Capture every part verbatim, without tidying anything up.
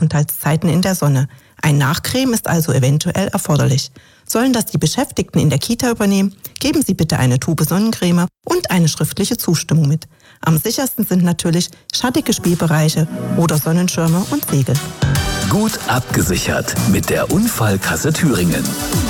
Aufenthaltszeiten in der Sonne. Ein Nachcreme ist also eventuell erforderlich. Sollen das die Beschäftigten in der Kita übernehmen, geben Sie bitte eine Tube Sonnencreme und eine schriftliche Zustimmung mit. Am sichersten sind natürlich schattige Spielbereiche oder Sonnenschirme und Segel. Gut abgesichert mit der Unfallkasse Thüringen.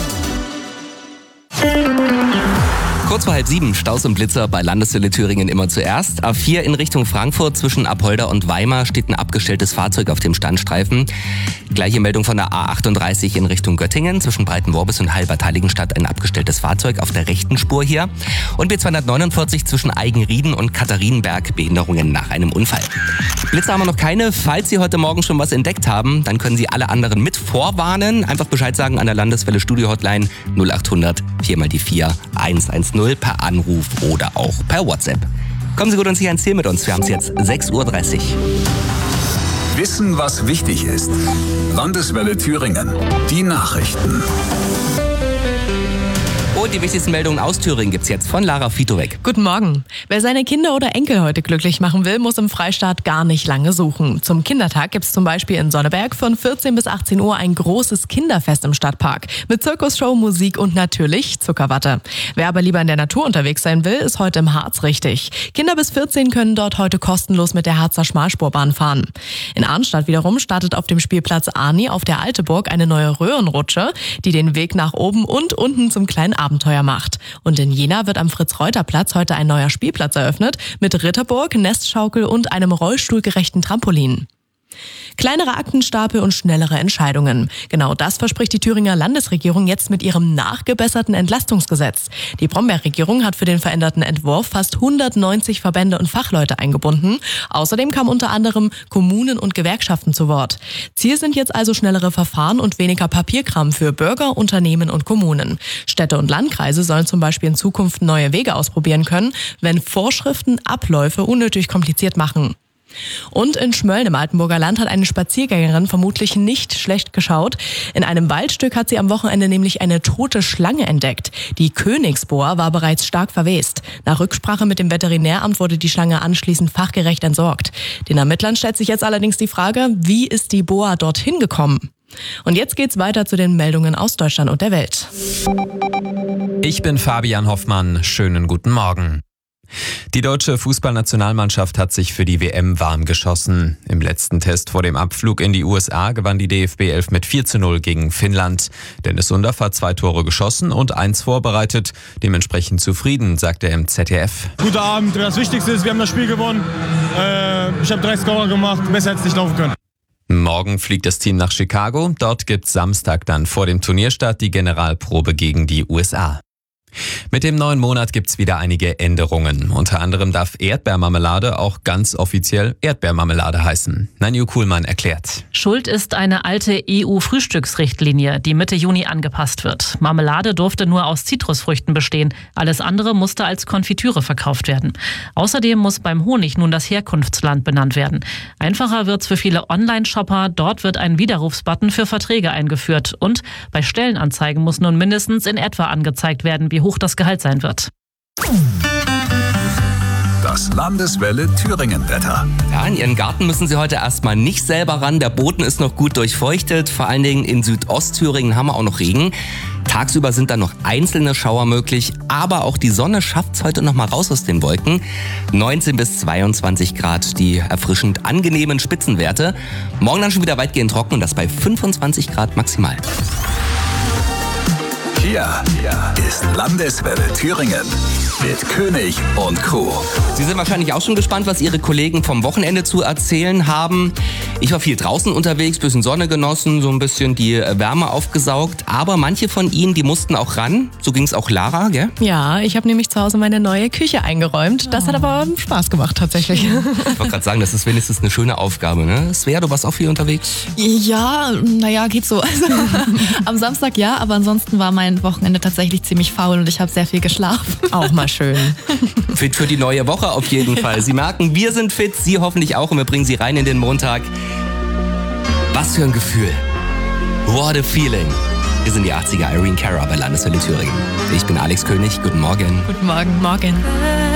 Kurz vor halb sieben, Staus und Blitzer bei Landeswelle Thüringen immer zuerst. A vier in Richtung Frankfurt zwischen Apolda und Weimar steht ein abgestelltes Fahrzeug auf dem Standstreifen. Gleiche Meldung von der A achtunddreißig in Richtung Göttingen. Zwischen Breitenworbis und Halbertheiligenstadt ein abgestelltes Fahrzeug auf der rechten Spur hier. Und B zweihundertneunundvierzig zwischen Eigenrieden und Katharinenberg, Behinderungen nach einem Unfall. Blitzer haben wir noch keine. Falls Sie heute Morgen schon was entdeckt haben, dann können Sie alle anderen mit vorwarnen. Einfach Bescheid sagen an der Landeswelle Studio Hotline null achthundert vier mal die vier eins eins null per Anruf oder auch per WhatsApp. Kommen Sie gut und sicher ins Ziel mit uns. Wir haben es jetzt sechs Uhr dreißig. Wissen, was wichtig ist. Landeswelle Thüringen. Die Nachrichten. Und die wichtigsten Meldungen aus Thüringen gibt's jetzt von Lara Fitowek. Guten Morgen. Wer seine Kinder oder Enkel heute glücklich machen will, muss im Freistaat gar nicht lange suchen. Zum Kindertag gibt's zum Beispiel in Sonneberg von vierzehn bis achtzehn Uhr ein großes Kinderfest im Stadtpark. Mit Zirkusshow, Musik und natürlich Zuckerwatte. Wer aber lieber in der Natur unterwegs sein will, ist heute im Harz richtig. Kinder bis vierzehn können dort heute kostenlos mit der Harzer Schmalspurbahn fahren. In Arnstadt wiederum startet auf dem Spielplatz Arni auf der Alteburg eine neue Röhrenrutsche, die den Weg nach oben und unten zum kleinen Abenteuer macht. Und in Jena wird am Fritz-Reuter-Platz heute ein neuer Spielplatz eröffnet mit Ritterburg, Nestschaukel und einem rollstuhlgerechten Trampolin. Kleinere Aktenstapel und schnellere Entscheidungen. Genau das verspricht die Thüringer Landesregierung jetzt mit ihrem nachgebesserten Entlastungsgesetz. Die Brombeer-Regierung hat für den veränderten Entwurf fast hundertneunzig Verbände und Fachleute eingebunden. Außerdem kamen unter anderem Kommunen und Gewerkschaften zu Wort. Ziel sind jetzt also schnellere Verfahren und weniger Papierkram für Bürger, Unternehmen und Kommunen. Städte und Landkreise sollen zum Beispiel in Zukunft neue Wege ausprobieren können, wenn Vorschriften Abläufe unnötig kompliziert machen. Und in Schmölln im Altenburger Land hat eine Spaziergängerin vermutlich nicht schlecht geschaut. In einem Waldstück hat sie am Wochenende nämlich eine tote Schlange entdeckt. Die Königsboa war bereits stark verwest. Nach Rücksprache mit dem Veterinäramt wurde die Schlange anschließend fachgerecht entsorgt. Den Ermittlern stellt sich jetzt allerdings die Frage, wie ist die Boa dorthin gekommen? Und jetzt geht's weiter zu den Meldungen aus Deutschland und der Welt. Ich bin Fabian Hoffmann. Schönen guten Morgen. Die deutsche Fußballnationalmannschaft hat sich für die W M warm geschossen. Im letzten Test vor dem Abflug in die U S A gewann die D F B elf mit vier zu null gegen Finnland. Dennis Undaff hat zwei Tore geschossen und eins vorbereitet. Dementsprechend zufrieden, sagt er im Z D F. Guter Abend. Das Wichtigste ist, wir haben das Spiel gewonnen. Äh, ich habe drei Scorer gemacht. Besser hätte es nicht laufen können. Morgen fliegt das Team nach Chicago. Dort gibt's Samstag dann vor dem Turnierstart die Generalprobe gegen die U S A. Mit dem neuen Monat gibt's wieder einige Änderungen. Unter anderem darf Erdbeermarmelade auch ganz offiziell Erdbeermarmelade heißen. Nanju Kuhlmann erklärt. Schuld ist eine alte E U-Frühstücksrichtlinie, die Mitte Juni angepasst wird. Marmelade durfte nur aus Zitrusfrüchten bestehen. Alles andere musste als Konfitüre verkauft werden. Außerdem muss beim Honig nun das Herkunftsland benannt werden. Einfacher wird's für viele Online-Shopper. Dort wird ein Widerrufsbutton für Verträge eingeführt. Und bei Stellenanzeigen muss nun mindestens in etwa angezeigt werden, wie hoch das Gehalt sein wird. Das Landeswelle Thüringen-Wetter. Ja, in Ihren Garten müssen Sie heute erstmal nicht selber ran. Der Boden ist noch gut durchfeuchtet. Vor allen Dingen in Südostthüringen haben wir auch noch Regen. Tagsüber sind dann noch einzelne Schauer möglich, aber auch die Sonne schafft es heute noch mal raus aus den Wolken. neunzehn bis zweiundzwanzig Grad, die erfrischend angenehmen Spitzenwerte. Morgen dann schon wieder weitgehend trocken und das bei fünfundzwanzig Grad maximal. Hier ist Landeswelle Thüringen mit König und Co. Sie sind wahrscheinlich auch schon gespannt, was Ihre Kollegen vom Wochenende zu erzählen haben. Ich war viel draußen unterwegs, bisschen Sonne genossen, so ein bisschen die Wärme aufgesaugt. Aber manche von Ihnen, die mussten auch ran. So ging es auch Lara, gell? Ja, ich habe nämlich zu Hause meine neue Küche eingeräumt. Das hat aber Spaß gemacht tatsächlich. Ich wollte gerade sagen, das ist wenigstens eine schöne Aufgabe, ne? Svea, du warst auch viel unterwegs? Ja, naja, geht so. Also, am Samstag ja, aber ansonsten war mein Wochenende tatsächlich ziemlich faul und ich habe sehr viel geschlafen. Auch mal schön. Fit für die neue Woche auf jeden Fall. Sie merken, wir sind fit, Sie hoffentlich auch und wir bringen Sie rein in den Montag. Was für ein Gefühl. What a feeling. Wir sind die achtziger Irene Cara bei Landeswelle Thüringen. Ich bin Alex König. Guten Morgen. Guten Morgen. Morgen.